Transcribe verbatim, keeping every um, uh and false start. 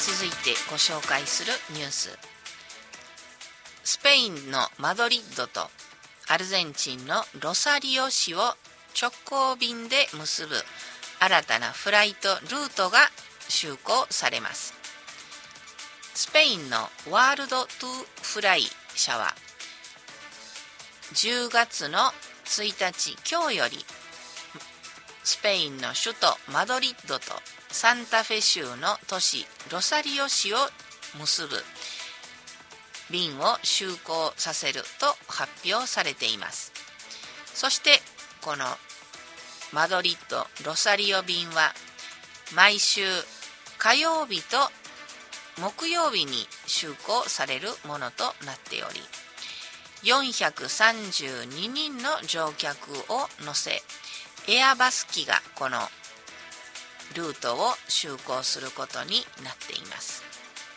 続いてご紹介するニュース。スペインのマドリッドとアルゼンチンのロサリオ市を直行便で結ぶ新たなフライトルートが就航されます。スペインのワールドトゥフライ社はじゅうがつのついたち今日よりスペインの首都マドリッドとサンタフェ州の都市ロサリオ市を結ぶ便を就航させると発表されています。そしてこのマドリッド・ロサリオ便は毎週火曜日と木曜日に就航されるものとなっており、よんひゃくさんじゅうににんの乗客を乗せ、エアバス機がこのルートを就航することになっています。